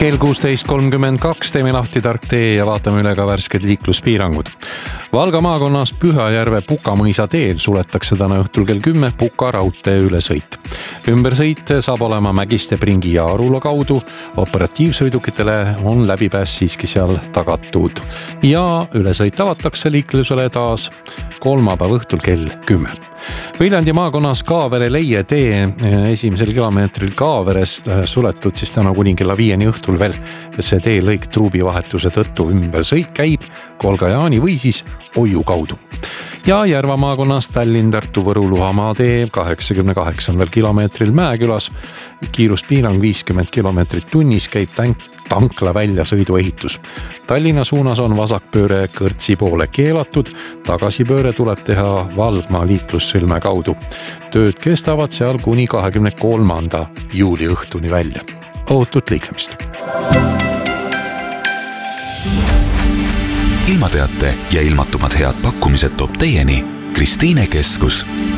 Kell 16.32 teeme lahti Tark tee ja vaatame üle ka värsked liikluspiirangud. Valga maakonnas Pühajärve Pukamõisa teel suletakse täna õhtul kell 10 Puka raudtee ülesõit. Ümbersõit saab olema Mägiste, Pringi ja Arula kaudu. Operatiivsõidukitele on läbipääs siiski seal tagatud. Ja ülesõit avatakse liiklusele taas kolmapäeva õhtul kell 10. Viljandi maakonnas Kaavere-Leie tee esimesel kilomeetril Kaaverest suletud siis täna kuni kella 5 õhtul veel. See teelõik truubivahetuse tõttu ümbersõit käib Kolga-Jaani või siis Oiu kaudu. Ja Järva maakonnas Tallinn-Tartu-Võru-Luhamaa tee 88 kilomeetril Mäekülas. Kiiruspiirang 50 kilomeetrit tunnis käib tankla väljasõidu ehitus. Tallinna suunas on vasakpööre Kõrtsi poole keelatud. Tagasipööre tuleb teha Valgmaa liiklussõlme kaudu. Tööd kestavad seal kuni 23. juuli õhtuni välja. Ohutut liiklemist. Ilmateate ja ilmatumad head pakkumised toob teieni Kristiine Keskus.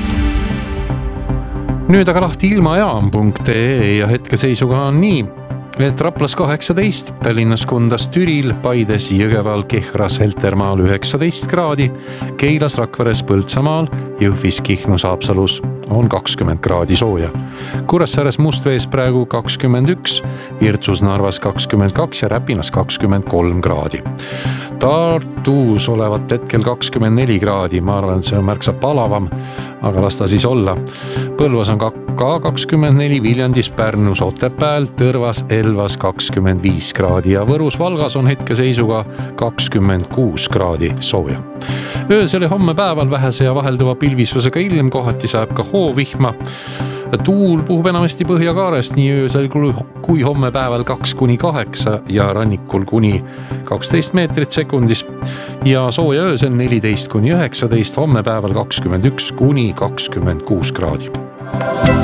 Nüüd aga lahti ilmajaam.ee ja hetkeseisuga on nii, et Raplas 18, Tallinnas Kundas, Türil, Paides, Jõgeval, Kehras, Heltermaal 19 kraadi, Keilas, Rakveres, Põltsamaal, Jõhvis, Kihnus, Haapsalus on 20 kraadi sooja. Kuressaares Mustvees praegu 21, Virtsus, Narvas 22 ja Räpinas 23 kraadi. Tartus olevat hetkel 24 kraadi, ma arvan, et see on märksa palavam, aga las ta siis olla. Põlvas on ka 24, Viljandis, Pärnus, Otepääl, Tõrvas, Elvas 25 kraadi ja Võrus, Valgas on hetkeseisuga 26 kraadi sooja. Öösel ja homme päeval vähese ja vahelduva pilvisvusega ilm, kohati saab ka hoovihma. Tuul puhub enamasti Põhjakaarest nii öösel kui homme päeval 2-8 ja rannikul kuni 12 meetrit sekundis ja sooja öösel 14-19, homme päeval 21-26 kraadi.